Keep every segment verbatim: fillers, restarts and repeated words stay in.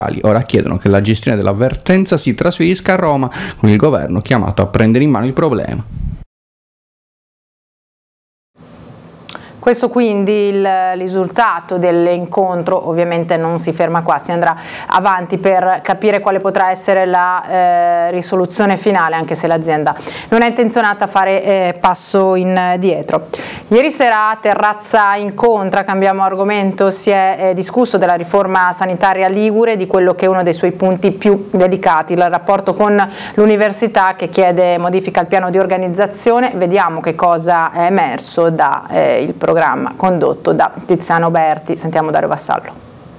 ora chiedono che la gestione dell'avvertenza si trasferisca a Roma, con il governo chiamato a prendere in mano il problema. Questo quindi il risultato dell'incontro. Ovviamente non si ferma qua, si andrà avanti per capire quale potrà essere la eh, risoluzione finale, anche se l'azienda non è intenzionata a fare eh, passo indietro. Ieri sera a Terrazza Incontra, cambiamo argomento, si è eh, discusso della riforma sanitaria ligure, di quello che è uno dei suoi punti più delicati, il rapporto con l'università che chiede modifica al piano di organizzazione. Vediamo che cosa è emerso da eh, il programma programma condotto da Tiziano Berti. Sentiamo Dario Vassallo.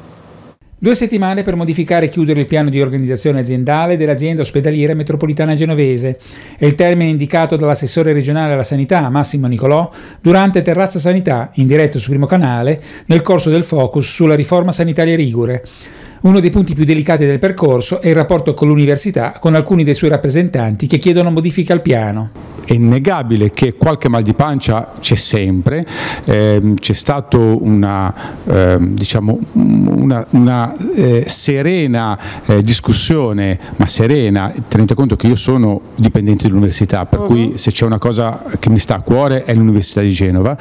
Due settimane per modificare e chiudere il piano di organizzazione aziendale dell'azienda ospedaliera metropolitana genovese. È il termine indicato dall'assessore regionale alla sanità, Massimo Nicolò, durante Terrazza Sanità, in diretta su Primo Canale, nel corso del focus sulla riforma sanitaria ligure. Uno dei punti più delicati del percorso è il rapporto con l'università, con alcuni dei suoi rappresentanti che chiedono modifiche al piano. È innegabile che qualche mal di pancia c'è sempre, eh, c'è stato una, eh, diciamo, una, una eh, serena eh, discussione, ma serena, tenete conto che io sono dipendente dell'università, per uh-huh. cui se c'è una cosa che mi sta a cuore è l'Università di Genova,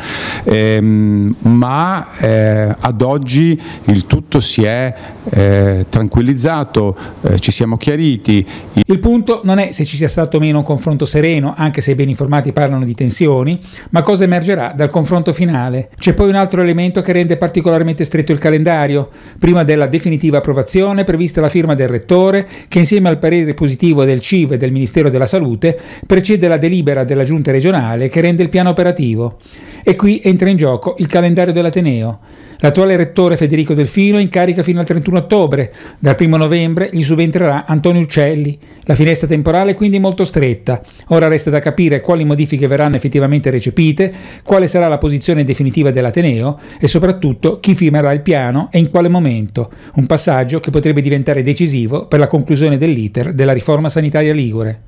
ehm, ma eh, ad oggi il tutto si è eh, tranquillizzato, eh, ci siamo chiariti. Il punto non è se ci sia stato o meno un confronto sereno, anche se ben informati parlano di tensioni, ma cosa emergerà dal confronto finale. C'è poi un altro elemento che rende particolarmente stretto il calendario. Prima della definitiva approvazione è prevista la firma del rettore, che insieme al parere positivo del C I V e del Ministero della Salute precede la delibera della Giunta regionale che rende il piano operativo. E qui entra in gioco il calendario dell'Ateneo. L'attuale rettore Federico Delfino è in carica fino al trentuno ottobre. Dal primo novembre gli subentrerà Antonio Uccelli. La finestra temporale è quindi molto stretta. Ora resta da capire quali modifiche verranno effettivamente recepite, quale sarà la posizione definitiva dell'Ateneo e soprattutto chi firmerà il piano e in quale momento. Un passaggio che potrebbe diventare decisivo per la conclusione dell'iter della riforma sanitaria ligure.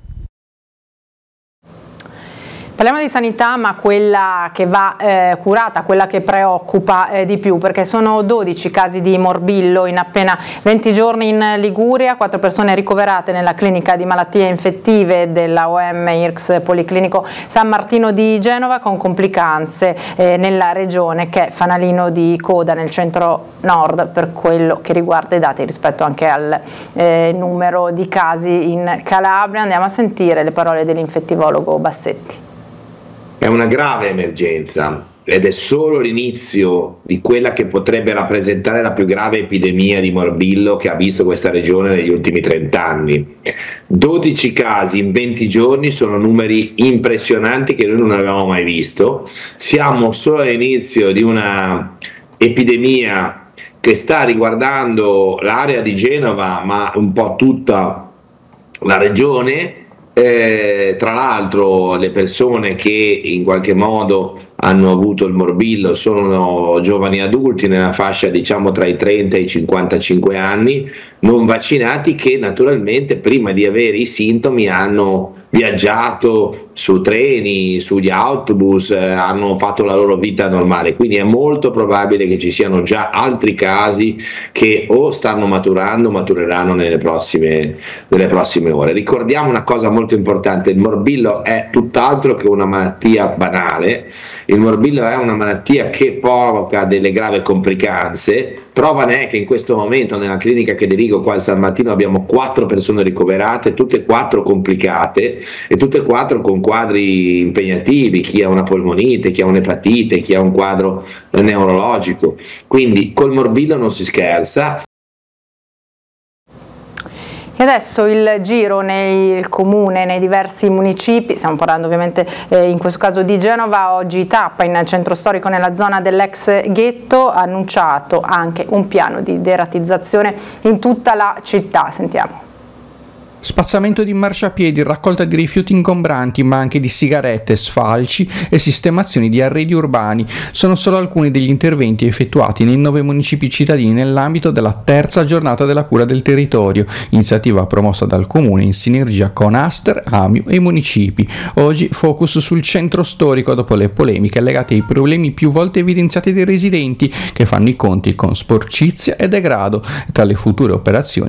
Parliamo di sanità, ma quella che va eh, curata, quella che preoccupa eh, di più, perché sono dodici casi di morbillo in appena venti giorni in Liguria, quattro persone ricoverate nella clinica di malattie infettive della O M I R C S Policlinico San Martino di Genova, con complicanze eh, nella regione che è fanalino di coda nel centro nord per quello che riguarda i dati rispetto anche al eh, numero di casi in Calabria. Andiamo a sentire le parole dell'infettivologo Bassetti. È una grave emergenza ed è solo l'inizio di quella che potrebbe rappresentare la più grave epidemia di morbillo che ha visto questa regione negli ultimi trent'anni. dodici casi in venti giorni sono numeri impressionanti che noi non avevamo mai visto. Siamo solo all'inizio di una epidemia che sta riguardando l'area di Genova, ma un po' tutta la regione. Eh, tra l'altro le persone che in qualche modo hanno avuto il morbillo sono giovani adulti nella fascia diciamo tra i trenta e i cinquantacinque anni, non vaccinati, che naturalmente prima di avere i sintomi hanno viaggiato su treni, sugli autobus, eh, hanno fatto la loro vita normale, quindi è molto probabile che ci siano già altri casi che o stanno maturando o matureranno nelle prossime, nelle prossime ore. Ricordiamo una cosa molto importante: il morbillo è tutt'altro che una malattia banale, il morbillo è una malattia che provoca delle gravi complicanze. Prova ne è che in questo momento nella clinica che dirigo qua al San Martino abbiamo quattro persone ricoverate, tutte e quattro complicate e tutte e quattro con quadri impegnativi, chi ha una polmonite, chi ha un'epatite, chi ha un quadro neurologico, quindi col morbillo non si scherza. E adesso il giro nel comune, nei diversi municipi, stiamo parlando ovviamente eh, in questo caso di Genova. Oggi tappa in centro storico nella zona dell'ex ghetto, ha annunciato anche un piano di deratizzazione in tutta la città. Sentiamo. Spazzamento di marciapiedi, raccolta di rifiuti ingombranti, ma anche di sigarette, sfalci e sistemazioni di arredi urbani sono solo alcuni degli interventi effettuati nei nove municipi cittadini nell'ambito della terza giornata della cura del territorio, iniziativa promossa dal comune in sinergia con Aster, Amio e i municipi. Oggi focus sul centro storico dopo le polemiche legate ai problemi più volte evidenziati dai residenti che fanno i conti con sporcizia e degrado. Tra le future operazioni